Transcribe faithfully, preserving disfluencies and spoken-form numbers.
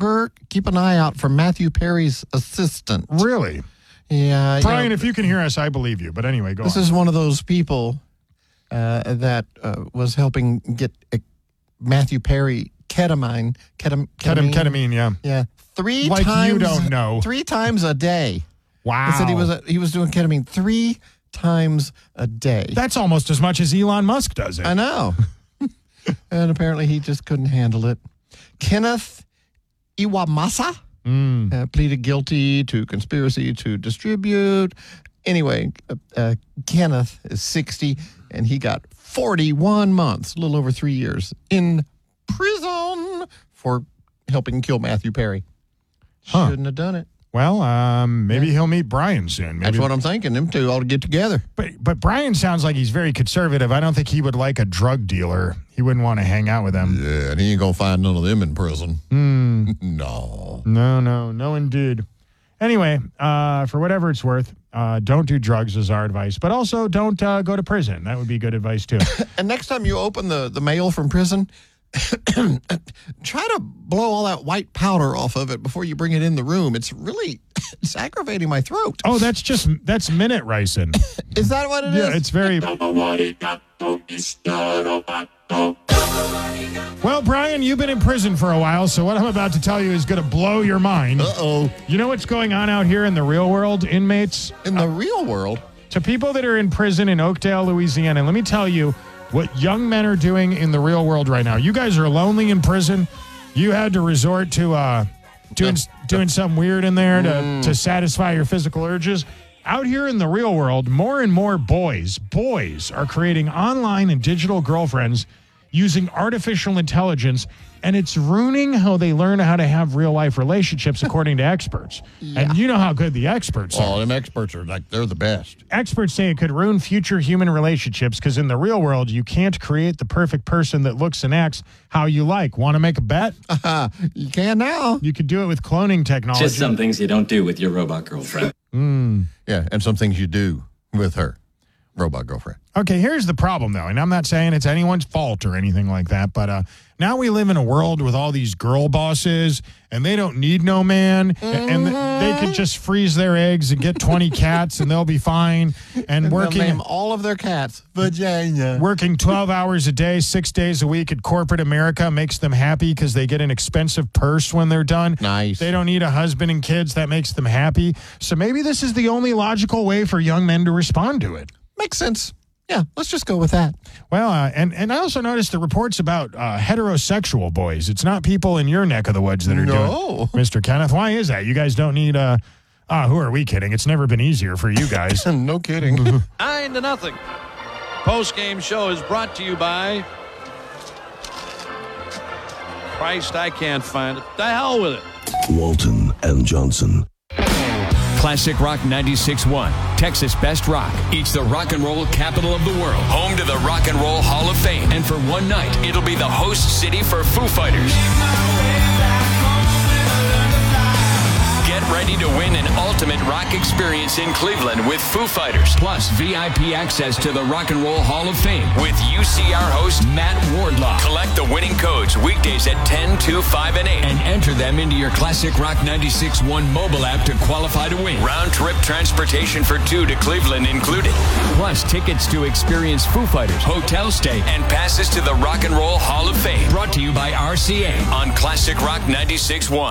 her keep an eye out for Matthew Perry's assistant. Really? Yeah. Brian, you know, if you can hear us, I believe you. But anyway, go this on. is one of those people uh, that uh, was helping get uh, Matthew Perry ketamine. Ketam, Ketamine, ketamine, yeah. Yeah. Three like times. you don't know. Three times a day. Wow. He said he was, uh, he was doing ketamine three times a day. That's almost as much as Elon Musk does it. I know. And apparently he just couldn't handle it. Kenneth Iwamasa Mm. uh, pleaded guilty to conspiracy to distribute. Anyway, uh, uh, Kenneth is sixty, and he got forty-one months, a little over three years, in prison for helping kill Matthew Perry. Huh. Shouldn't have done it. Well, um, maybe he'll meet Brian soon. Maybe. That's what I'm thinking. Them two ought to get together. But but Brian sounds like he's very conservative. I don't think he would like a drug dealer. He wouldn't want to hang out with them. Yeah, and he ain't going to find none of them in prison. Mm. No. No, no, no, indeed. Anyway, uh, for whatever it's worth, uh, don't do drugs is our advice. But also don't uh, go to prison. That would be good advice, too. And next time you open the, the mail from prison, try to blow all that white powder off of it before you bring it in the room. It's really it's aggravating my throat. Oh, that's just, that's minute ricin. Is that what it is? Yeah, it's very... Well, Brian, you've been in prison for a while, so what I'm about to tell you is going to blow your mind. Uh-oh. You know what's going on out here in the real world, inmates? In the real world? To people that are in prison in Oakdale, Louisiana, let me tell you what young men are doing in the real world right now. You guys are lonely in prison. You had to resort to uh, doing doing something weird in there to, mm. to satisfy your physical urges. Out here in the real world, more and more boys, boys are creating online and digital girlfriends using artificial intelligence, and it's ruining how they learn how to have real-life relationships, according to experts. Yeah. And you know how good the experts well, are. Oh, them experts are like, they're the best. Experts say it could ruin future human relationships because in the real world, you can't create the perfect person that looks and acts how you like. Want to make a bet? Uh, you can now. You could do it with cloning technology. Just some things you don't do with your robot girlfriend. Mm. Yeah, and some things you do with her robot girlfriend. Okay, here's the problem, though, and I'm not saying it's anyone's fault or anything like that, but uh, now we live in a world with all these girl bosses, and they don't need no man, mm-hmm. and they could just freeze their eggs and get twenty cats, and they'll be fine. And, and working name all of their cats Virginia. Working twelve hours a day, six days a week at corporate America makes them happy because they get an expensive purse when they're done. Nice. They don't need a husband and kids. That makes them happy. So maybe this is the only logical way for young men to respond to it. Makes sense. Yeah, let's just go with that. Well, uh, and, and I also noticed the reports about uh, heterosexual boys. It's not people in your neck of the woods that are no. doing it. Mister Kenneth, why is that? You guys don't need, uh, ah, who are we kidding? It's never been easier for you guys. No kidding. Nine to nothing. Post-game show is brought to you by Christ, I can't find it. The hell with it. Walton and Johnson. Classic Rock ninety-six point one, Texas Best Rock. It's the rock and roll capital of the world, home to the Rock and Roll Hall of Fame. And for one night, it'll be the host city for Foo Fighters. Get ready to win an ultimate rock experience in Cleveland with Foo Fighters, plus V I P access to the Rock and Roll Hall of Fame with U C R host Matt Wardlaw. Collect the winning codes weekdays at ten, two, five, and eight and enter them into your Classic Rock ninety-six point one mobile app to qualify to win. Round-trip transportation for two to Cleveland included. Plus tickets to experience Foo Fighters, hotel stay, and passes to the Rock and Roll Hall of Fame. Brought to you by R C A on Classic Rock ninety-six point one.